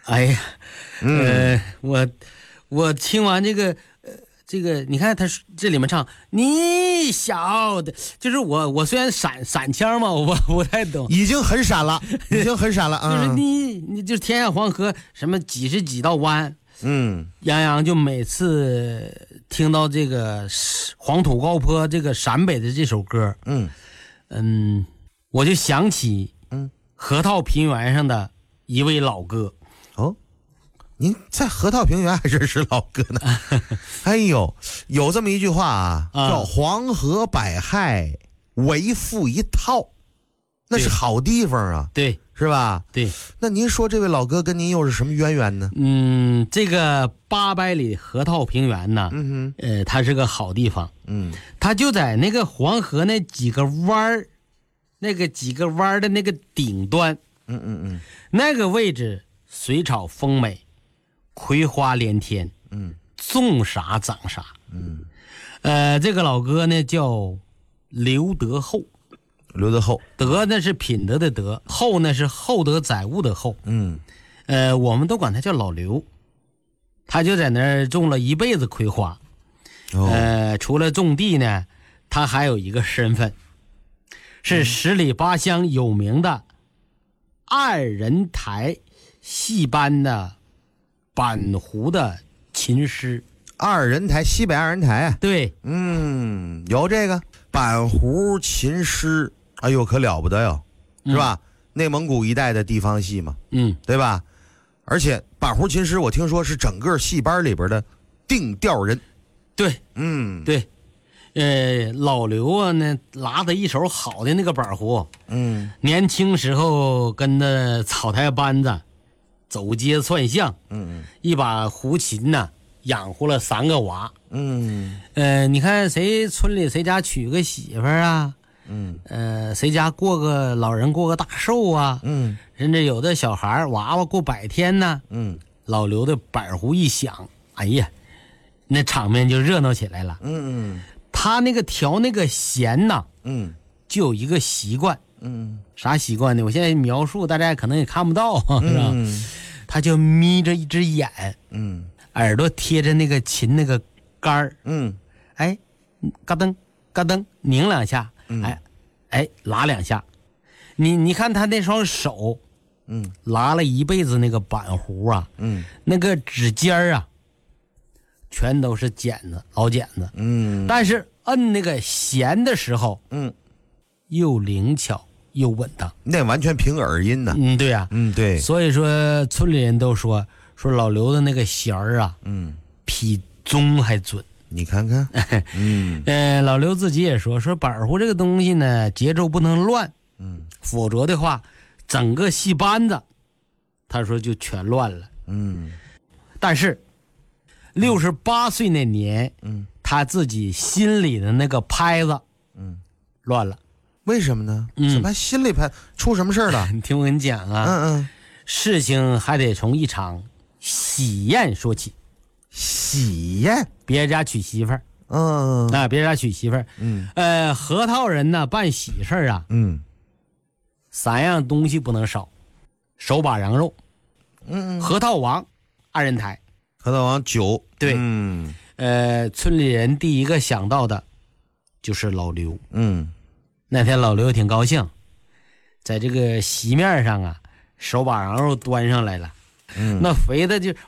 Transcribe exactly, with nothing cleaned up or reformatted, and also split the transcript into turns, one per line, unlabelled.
哎呀，呃，我我听完这个，呃，这个你看他这里面唱你小的，就是我我虽然闪闪腔嘛，我不太懂，
已经很闪了，已经很闪了，
嗯、就是你你就是天下黄河什么几十几道弯，
嗯，
杨洋就每次听到这个黄土高坡这个陕北的这首歌，
嗯
嗯，我就想起
嗯
河套平原上的一位老哥。
哦，您在河套平原还认识老哥呢？哎呦，有这么一句话啊，
啊
叫黄河百害为富一套，那是好地方啊，
对，
是吧？
对，
那您说这位老哥跟您又是什么渊源呢？
嗯，这个八百里河套平原呢，
嗯
哼，呃，它是个好地方，
嗯，
它就在那个黄河那几个弯儿，那个几个弯儿的那个顶端，
嗯嗯嗯，
那个位置水草丰美，葵花连天，
嗯，
种啥长啥，
嗯，
呃，这个老哥呢叫刘德厚。
刘德厚，
德呢是品德的德，厚呢是厚德载物的厚，
嗯，
呃，我们都管他叫老刘，他就在那儿种了一辈子葵花，
哦，
呃，除了种地呢，他还有一个身份，是十里八乡有名的二人台戏班的板胡的琴师。
二人台，西北二人台啊，
对，
嗯，有这个板胡琴师，哎呦，可了不得哟，是吧？嗯、内蒙古一带的地方戏嘛，
嗯，
对吧？而且板胡琴师，我听说是整个戏班里边的定调人。
对，
嗯，
对，呃，老刘啊呢，拉的一手好的那个板胡，
嗯，
年轻时候跟着草台班子走街串巷，
嗯，
一把胡琴呢，养活了三个娃。
嗯，
呃，你看谁村里谁家娶个媳妇儿啊？
嗯，
呃，谁家过个老人过个大寿啊？
嗯，
甚至有的小孩娃娃过百天呢。
嗯，
老刘的板胡一响，哎呀，那场面就热闹起来了。
嗯，
他那个调那个弦呐，
嗯，
就有一个习惯。
嗯，
啥习惯呢？我现在描述大家可能也看不到，是吧？
嗯，
他就眯着一只眼，
嗯，
耳朵贴着那个琴那个杆儿，
嗯，
哎，嘎噔嘎噔拧两下，
嗯、
哎哎拉两下，你你看他那双手，
嗯，
拉了一辈子那个板胡啊，
嗯，
那个指尖儿啊，全都是茧子，老茧子，
嗯，
但是摁那个弦的时候，
嗯，
又灵巧又稳当，
那完全凭耳音呢。
嗯，对呀、啊，
嗯，对，
所以说村里人都说说老刘的那个弦儿啊，
嗯，
比钟还准。
你看看，嗯，
呃，老刘自己也说说板胡这个东西呢，节奏不能乱，
嗯，
否则的话，整个戏班子，他说就全乱了，
嗯，
但是六十八岁那年，
嗯，
他自己心里的那个拍子，
嗯，
乱了。
为什么呢？
嗯，
怎么还心里拍出什么事儿了？
你听我跟你讲啊，
嗯嗯，
事情还得从一场喜宴说起。
喜宴，
别人家娶媳妇儿，
嗯
啊，别人家娶媳妇儿，
嗯，
呃，河套人呢办喜事儿啊，
嗯，
三样东西不能少，手把羊肉，
嗯，
河套王，二人台，
河套王酒，
对，
嗯，
呃，村里人第一个想到的，就是老刘，
嗯，
那天老刘挺高兴，在这个席面上啊，手把羊肉端上来了，
嗯，
那肥的就